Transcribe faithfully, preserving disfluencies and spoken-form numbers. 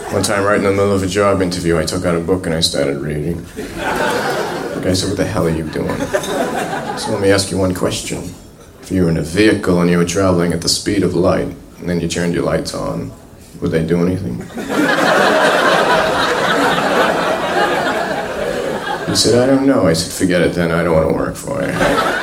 One time, right in the middle of a job interview, I took out a book and I started reading. The guy said, "What the hell are you doing?" So let me ask you one question. If you were in a vehicle and you were traveling at the speed of light, and then you turned your lights on, would they do anything? He said, "I don't know." I said, "Forget it then, I don't want to work for you."